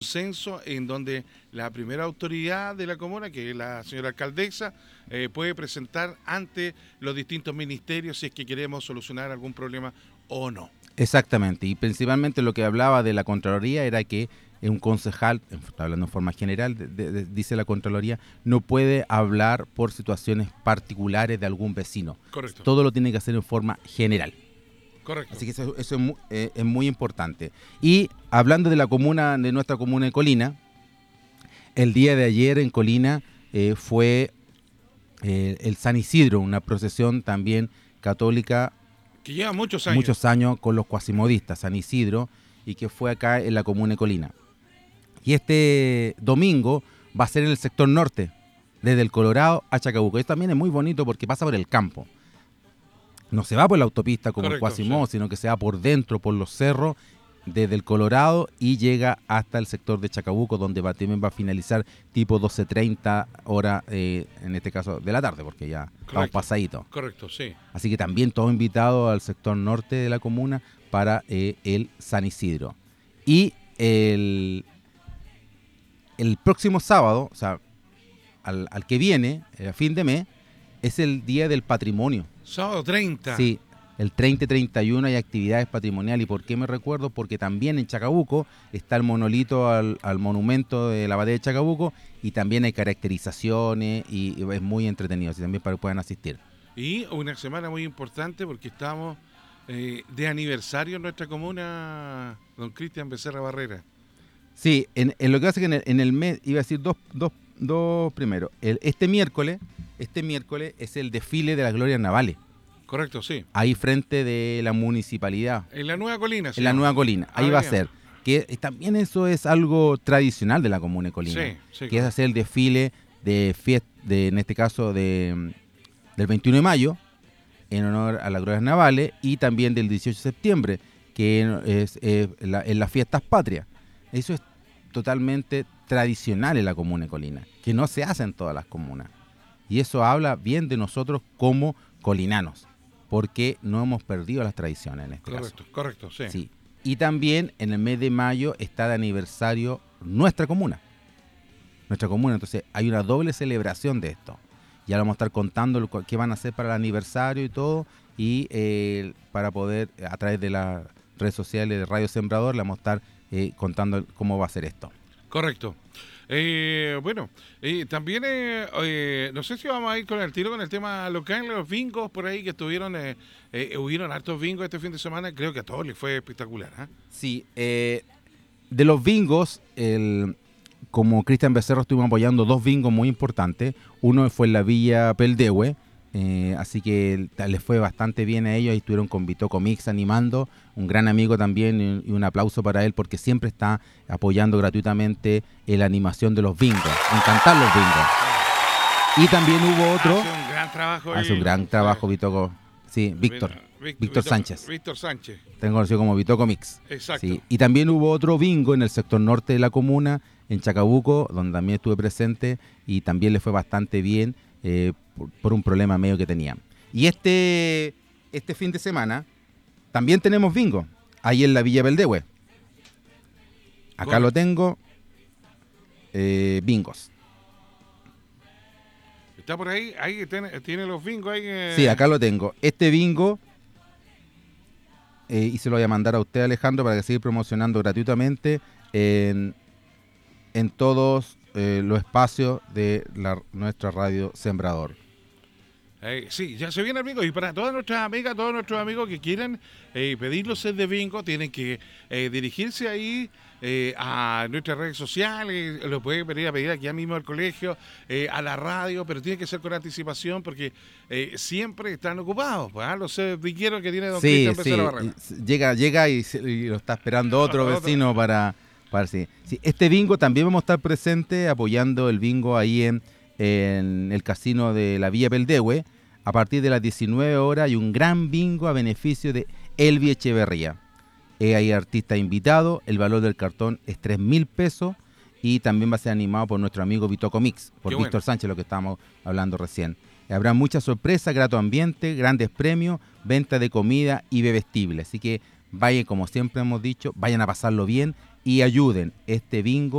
consenso en donde la primera autoridad de la comuna, que es la señora alcaldesa, puede presentar ante los distintos ministerios si es que queremos solucionar algún problema o no. Exactamente, y principalmente lo que hablaba de la Contraloría era que un concejal, hablando en forma general, dice la Contraloría, no puede hablar por situaciones particulares de algún vecino. Correcto. Todo lo tiene que hacer en forma general. Correcto. Así que eso es muy importante. Y hablando de la comuna, de nuestra comuna de Colina, el día de ayer en Colina fue el San Isidro, una procesión también católica que lleva muchos años. Muchos años con los cuasimodistas, San Isidro, y que fue acá en la comuna de Colina. Y este domingo va a ser en el sector norte, desde el Colorado a Chacabuco. Esto también es muy bonito porque pasa por el campo. No se va por la autopista como el Cuasimó, sí, sino que se va por dentro, por los cerros, desde el Colorado y llega hasta el sector de Chacabuco, donde también va a finalizar tipo 12:30 horas, en este caso de la tarde, porque ya estamos pasaditos. Correcto, sí. Así que también todos invitados al sector norte de la comuna para el San Isidro. Y el próximo sábado, o sea, al que viene, a fin de mes, es el Día del Patrimonio. Sábado 30. Sí. El 30 y 31 hay actividades patrimoniales. ¿Y por qué me recuerdo? Porque también en Chacabuco está el monolito al monumento de la abadía de Chacabuco y también hay caracterizaciones y es muy entretenido, así también para que puedan asistir. Y una semana muy importante porque estamos de aniversario en nuestra comuna, don Cristian Becerra Barrera. Sí, en lo que pasa es que en el mes, iba a decir dos primero. Este miércoles es el desfile de las glorias navales. Correcto, sí. Ahí frente de la municipalidad. En la Nueva Colina. En la Nueva Colina. Ahí va a ser. Que también eso es algo tradicional de la comuna de Colina. Sí, que es hacer el desfile de fiesta, en este caso del 21 de mayo, en honor a las glorias navales, y también del 18 de septiembre, que es en las fiestas patrias. Eso es totalmente tradicional en la comuna de Colina, que no se hace en todas las comunas. Y eso habla bien de nosotros como colinanos, porque no hemos perdido las tradiciones en este caso. Correcto, sí. Sí. Y también en el mes de mayo está de aniversario nuestra comuna. Entonces hay una doble celebración de esto. Ya vamos a estar contando qué van a hacer para el aniversario y todo, y para poder, a través de las redes sociales de Radio Sembrador, le vamos a estar contando cómo va a ser esto. Correcto. También no sé si vamos a ir con el tema local, los bingos por ahí que estuvieron, hubieron hartos bingos este fin de semana, creo que a todos les fue espectacular. Sí, de los bingos, como Cristian Becerro estuvimos apoyando dos bingos muy importantes. Uno fue en la Villa Peldehue, así que les fue bastante bien a ellos y estuvieron con Bitoco Mix animando, un gran amigo también, y un aplauso para él porque siempre está apoyando gratuitamente la animación de los bingos, encantar los bingos. Y también hubo otro, hace un gran trabajo Bitoco, sí, Víctor Sánchez. Víctor Sánchez. Tengo conocido como Bitoco Mix. Exacto. Sí. Y también hubo otro bingo en el sector norte de la comuna, en Chacabuco, donde también estuve presente y también le fue bastante bien por un problema medio que tenían. Y este fin de semana también tenemos bingo, ahí en la Villa Peldehue. Acá lo tengo, bingos. ¿Está por ahí? Ahí tiene los bingos ahí. Sí, acá lo tengo. Este bingo, y se lo voy a mandar a usted, Alejandro, para que siga promocionando gratuitamente en todos los espacios de nuestra radio Sembrador. Sí, ya se viene el bingo. Y para todas nuestras amigas, todos nuestros amigos que quieran pedir los sets de bingo, tienen que dirigirse ahí a nuestras redes sociales. Lo pueden venir a pedir aquí mismo al colegio, a la radio, pero tiene que ser con anticipación porque siempre están ocupados. Los sets bingueros que tiene don Cristian Becerra Barrera. Llega y lo está esperando otro vecino para sí. Este bingo también vamos a estar presentes apoyando el bingo ahí en el casino de la Villa Peldehue. A partir de las 19 horas hay un gran bingo a beneficio de Elvi Echeverría. Hay artistas invitados, el valor del cartón es 3.000 pesos y también va a ser animado por nuestro amigo Bitoco Mix, por Víctor Sánchez, lo que estábamos hablando recién. Habrá muchas sorpresas, grato ambiente, grandes premios, venta de comida y bebestibles. Así que vayan, como siempre hemos dicho, vayan a pasarlo bien y ayuden este bingo